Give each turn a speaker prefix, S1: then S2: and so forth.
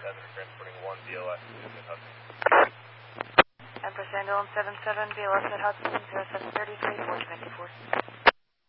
S1: transporting 1 BLS at Hudson.
S2: Empress Ambulance 77, BLS at Hudson, 0733, 424.